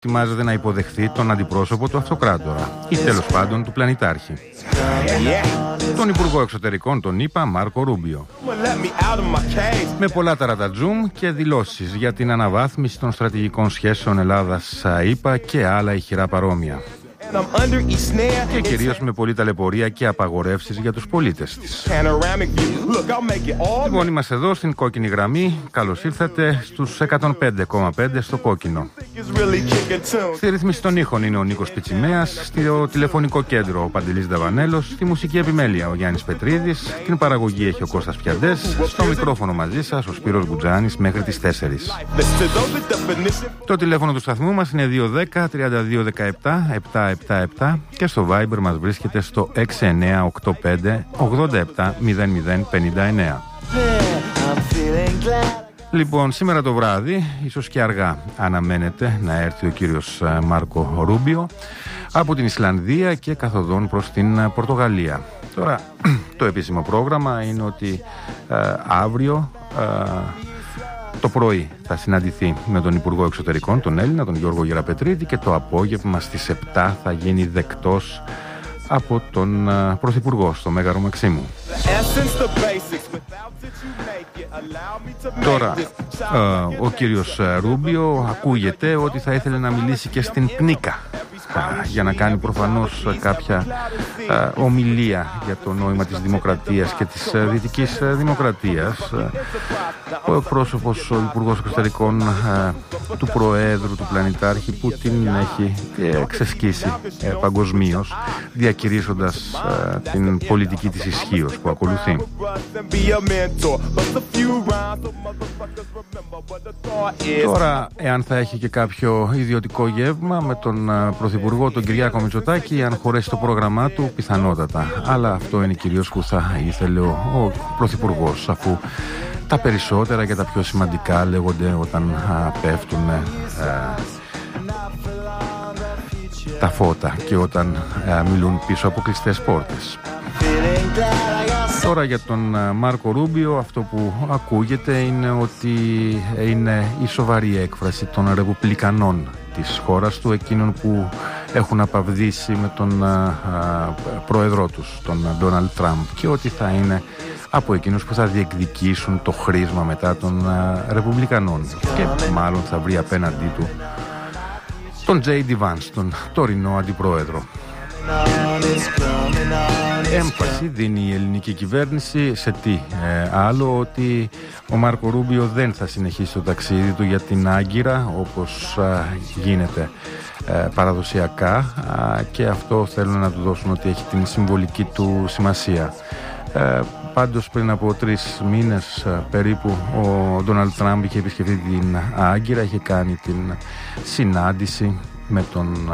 ετοιμάζεται να υποδεχθεί τον αντιπρόσωπο του αυτοκράτορα ή τέλος πάντων του πλανητάρχη. Τον Υπουργό Εξωτερικών, τον ΗΠΑ, Μάρκο Ρούμπιο. Με πολλά ταρατατζούμ και δηλώσεις για την αναβάθμιση των στρατηγικών σχέσεων Ελλάδας-ΗΠΑ και άλλα ηχηρά παρόμοια. Και κυρίως με πολλή ταλαιπωρία και απαγορεύσεις για τους πολίτες της. Λοιπόν, είμαστε εδώ στην κόκκινη γραμμή. Καλώς ήρθατε στους 105,5 στο κόκκινο. Στη ρύθμιση των ήχων είναι ο Νίκος Πιτσιμέας, στο τηλεφωνικό κέντρο ο Παντελής Δαβανέλος, στη μουσική επιμέλεια ο Γιάννης Πετρίδης, την παραγωγή έχει ο Κώστας Πιαντές, στο μικρόφωνο μαζί σας ο Σπύρος Μπουτζάνης μέχρι τις 4. Το τηλέφωνο του σταθμού μας είναι 210 32 17 777 και στο Viber μας βρίσκεται στο 6985 87 00 59. Λοιπόν, σήμερα το βράδυ, ίσως και αργά, αναμένεται να έρθει ο κύριος Μάρκο Ρούμπιο από την Ισλανδία και καθοδόν προς την Πορτογαλία. Τώρα, το επίσημο πρόγραμμα είναι ότι αύριο το πρωί θα συναντηθεί με τον Υπουργό Εξωτερικών, τον Έλληνα, τον Γιώργο Γεραπετρίτη, και το απόγευμα στις 7 θα γίνει δεκτός από τον Πρωθυπουργό στο Μέγαρο Μαξίμου. Τώρα, ο κύριος Ρούμπιο ακούγεται ότι θα ήθελε να μιλήσει και στην ΠΝΙΚΑ για να κάνει προφανώς κάποια ομιλία για το νόημα της δημοκρατίας και της δυτικής δημοκρατίας. Ο εκπρόσωπος, ο Υπουργός Εξωτερικών του Προέδρου του πλανητάρχη Πούτιν έχει ξεσκίσει παγκοσμίως, διακηρύσσοντας την πολιτική της ισχύως που ακολουθεί. Τώρα, εάν θα έχει και κάποιο ιδιωτικό γεύμα με τον Πρωθυπουργό, τον Κυριάκο Μητσοτάκη, αν χωρέσει το πρόγραμμά του, πιθανότατα. Αλλά αυτό είναι κυρίως που θα ήθελε ο Πρωθυπουργός, αφού τα περισσότερα και τα πιο σημαντικά λέγονται όταν πέφτουν τα φώτα και όταν μιλούν πίσω από κλειστές πόρτες. Τώρα για τον Μάρκο Ρούμπιο, αυτό που ακούγεται είναι ότι είναι η σοβαρή έκφραση των ρεπουμπλικανών της χώρας του, εκείνων που έχουν απαυδίσει με τον πρόεδρό τους, τον Ντόναλντ Τραμπ, και ότι θα είναι από εκείνους που θα διεκδικήσουν το χρήσμα μετά των ρεπουμπλικανών, και μάλλον θα βρει απέναντί του τον J.D. Vance, τον τωρινό αντιπρόεδρο. Έμφαση δίνει η ελληνική κυβέρνηση σε τι άλλο? Ότι ο Μάρκο Ρούμπιο δεν θα συνεχίσει το ταξίδι του για την Άγκυρα όπως γίνεται παραδοσιακά, και αυτό θέλουν να του δώσουν ότι έχει την συμβολική του σημασία. Πάντως πριν από 3 μήνες περίπου ο Ντόναλντ Τραμπ είχε επισκεφτεί την Άγκυρα, είχε κάνει την συνάντηση με τον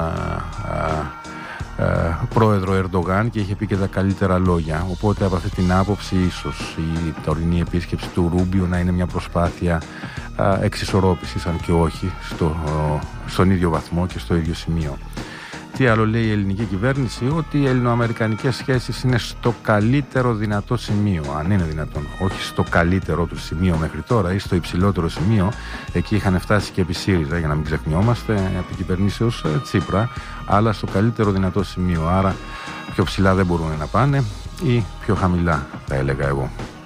πρόεδρο Ερντογάν και είχε πει και τα καλύτερα λόγια. Οπότε από αυτή την άποψη ίσως η τωρινή επίσκεψη του Ρούμπιο να είναι μια προσπάθεια εξισορρόπησης, αν και όχι στον ίδιο βαθμό και στο ίδιο σημείο. Τι άλλο λέει η ελληνική κυβέρνηση? Ότι οι ελληνοαμερικανικές σχέσεις είναι στο καλύτερο δυνατό σημείο, αν είναι δυνατόν, όχι στο καλύτερο του σημείο μέχρι τώρα ή στο υψηλότερο σημείο. Εκεί είχαν φτάσει και επί ΣΥΡΙΖΑ, για να μην ξεχνιόμαστε, επί κυβερνήσεως Τσίπρα, αλλά στο καλύτερο δυνατό σημείο. Άρα πιο ψηλά δεν μπορούν να πάνε, ή πιο χαμηλά, θα έλεγα εγώ.